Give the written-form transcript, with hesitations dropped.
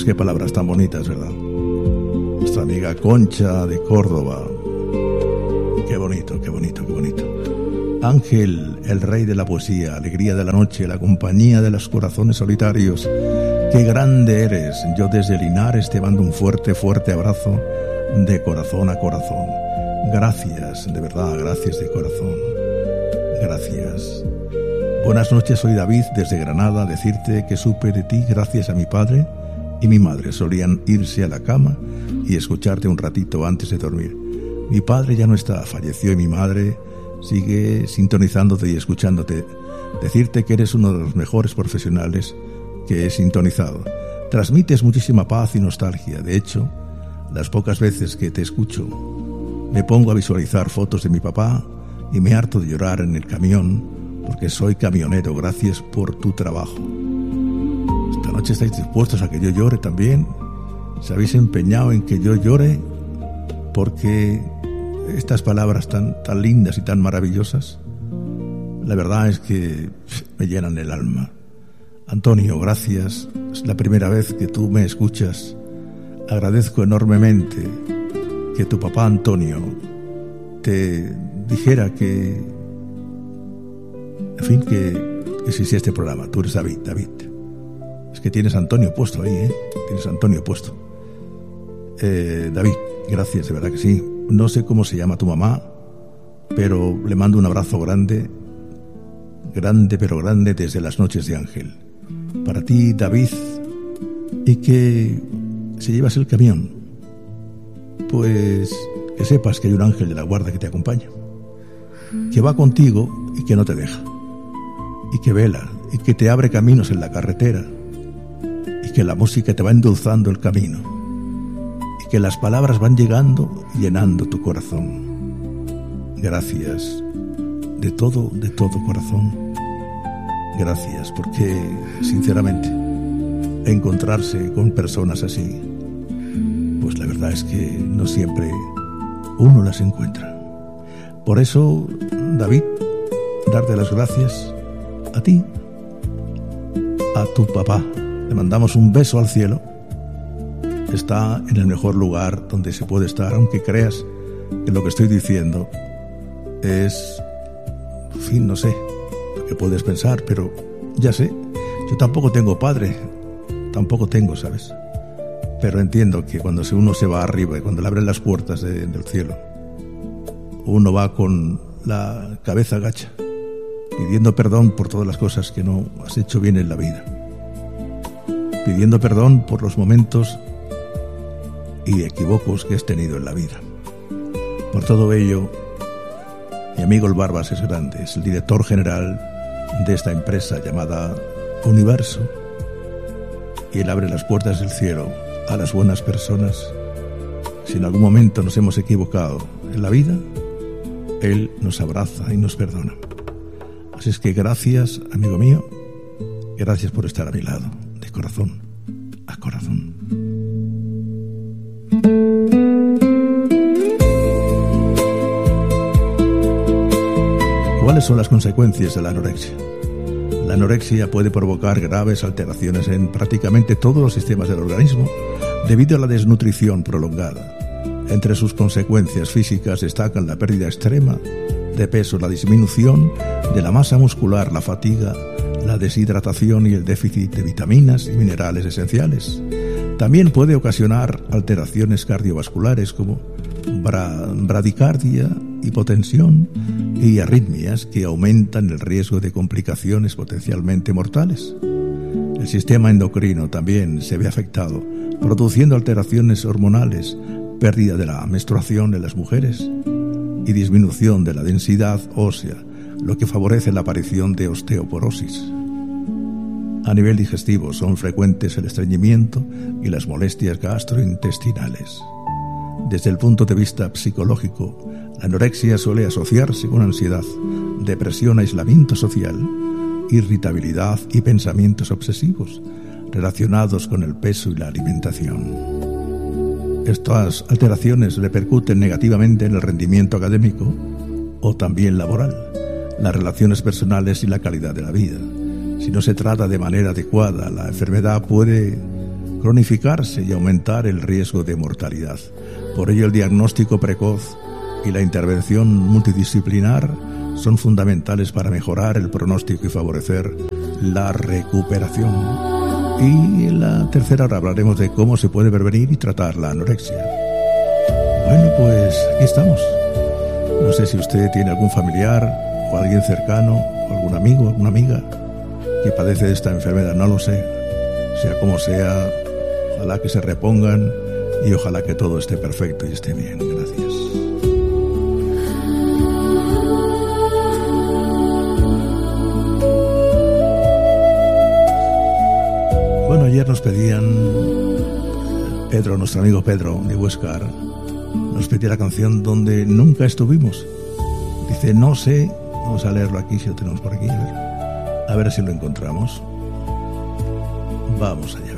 Pues qué palabras tan bonitas, ¿verdad? Nuestra amiga Concha de Córdoba. Qué bonito, qué bonito, qué bonito. Ángel, el rey de la poesía, alegría de la noche, la compañía de los corazones solitarios. Qué grande eres. Yo desde Linares te mando un fuerte, fuerte abrazo de corazón a corazón. Gracias, de verdad, gracias de corazón. Gracias. Buenas noches, soy David desde Granada. Decirte que supe de ti gracias a mi padre y mi madre. Solían irse a la cama y escucharte un ratito antes de dormir. Mi padre ya no está, falleció, y mi madre sigue sintonizándote y escuchándote. Decirte que eres uno de los mejores profesionales que he sintonizado. Transmites muchísima paz y nostalgia. De hecho, las pocas veces que te escucho, me pongo a visualizar fotos de mi papá y me harto de llorar en el camión, porque soy camionero. Gracias por tu trabajo. Esta noche estáis dispuestos a que yo llore también. ¿Se habéis empeñado en que yo llore? Porque estas palabras tan lindas y tan maravillosas, la verdad es que me llenan el alma. Antonio, gracias. Es la primera vez que tú me escuchas. Agradezco enormemente que tu papá Antonio te dijera que, en fin, que se hiciera este programa. Tú eres David. Es que tienes Antonio puesto ahí, ¿eh? Tienes Antonio puesto. David, gracias, de verdad que sí. No sé cómo se llama tu mamá, pero le mando un abrazo grande, grande pero grande desde las noches de Ángel. Para ti, David, y que si llevas el camión, pues que sepas que hay un ángel de la guarda que te acompaña, que va contigo y que no te deja, y que vela, y que te abre caminos en la carretera, y que la música te va endulzando el camino, y que las palabras van llegando y llenando tu corazón. Gracias, de todo corazón. Gracias, porque sinceramente encontrarse con personas así, pues la verdad es que no siempre uno las encuentra. Por eso, David, darte las gracias a ti, a tu papá. Le mandamos un beso al cielo. Está en el mejor lugar donde se puede estar, aunque creas que lo que estoy diciendo es, en fin, no sé lo que puedes pensar, pero ya sé, yo tampoco tengo padre, tampoco tengo, ¿sabes? Pero entiendo que cuando uno se va arriba y cuando le abren las puertas del cielo, uno va con la cabeza gacha, pidiendo perdón por todas las cosas que no has hecho bien en la vida, pidiendo perdón por los momentos y equívocos que has tenido en la vida. Por todo ello, mi amigo el Barbas es grande, es el director general de esta empresa llamada Universo, y él abre las puertas del cielo a las buenas personas. Si en algún momento nos hemos equivocado en la vida, él nos abraza y nos perdona. Así es que gracias, amigo mío, gracias por estar a mi lado, de corazón a corazón. ¿Cuáles son las consecuencias de la anorexia? La anorexia puede provocar graves alteraciones en prácticamente todos los sistemas del organismo debido a la desnutrición prolongada. Entre sus consecuencias físicas destacan la pérdida extrema de peso, la disminución de la masa muscular, la fatiga, la deshidratación y el déficit de vitaminas y minerales esenciales. También puede ocasionar alteraciones cardiovasculares como bradicardia, hipotensión y arritmias que aumentan el riesgo de complicaciones potencialmente mortales. El sistema endocrino también se ve afectado, produciendo alteraciones hormonales, pérdida de la menstruación en las mujeres y disminución de la densidad ósea, lo que favorece la aparición de osteoporosis. A nivel digestivo son frecuentes el estreñimiento y las molestias gastrointestinales. Desde el punto de vista psicológico, la anorexia suele asociarse con ansiedad, depresión, aislamiento social, irritabilidad y pensamientos obsesivos relacionados con el peso y la alimentación. Estas alteraciones repercuten negativamente en el rendimiento académico o también laboral, las relaciones personales y la calidad de la vida. Si no se trata de manera adecuada, la enfermedad puede cronificarse y aumentar el riesgo de mortalidad. Por ello, el diagnóstico precoz y la intervención multidisciplinar son fundamentales para mejorar el pronóstico y favorecer la recuperación. Y en la tercera hora hablaremos de cómo se puede prevenir y tratar la anorexia. Bueno, pues aquí estamos. No sé si usted tiene algún familiar o alguien cercano, o algún amigo, alguna amiga que padece de esta enfermedad, no lo sé. Sea como sea, ojalá que se repongan y ojalá que todo esté perfecto y esté bien. Gracias. Bueno, ayer nos pedían Pedro, nuestro amigo Pedro de Huescar, nos pedía la canción Donde Nunca Estuvimos. Dice, no sé, vamos a leerlo aquí, si lo tenemos por aquí, a ver si lo encontramos. Vamos allá.